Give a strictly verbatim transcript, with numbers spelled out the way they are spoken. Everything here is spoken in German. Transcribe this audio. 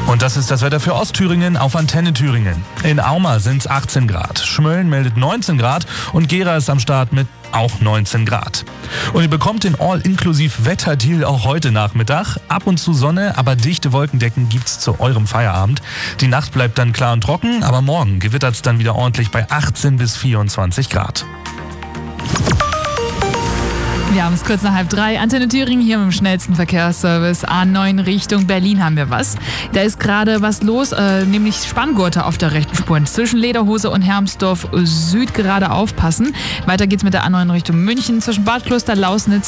Und das ist das Wetter für Ostthüringen auf Antenne Thüringen. In Auma sind es achtzehn Grad, Schmölln meldet neunzehn Grad und Gera ist am Start mit auch neunzehn Grad. Und ihr bekommt den All-Inklusiv-Wetterdeal auch heute Nachmittag. Ab und zu Sonne, aber dichte Wolkendecken gibt's zu eurem Feierabend. Die Nacht bleibt dann klar und trocken, aber morgen gewittert's dann wieder ordentlich bei achtzehn bis vierundzwanzig Grad. Wir haben es kurz nach halb drei. Antenne Thüringen hier mit dem schnellsten Verkehrsservice. A neun Richtung Berlin haben wir was. Da ist gerade was los, äh, nämlich Spanngurte auf der rechten Spur. Zwischen Lederhose und Hermsdorf Süd gerade aufpassen. Weiter geht's mit der A neun Richtung München zwischen Bad Kloster, Lausnitz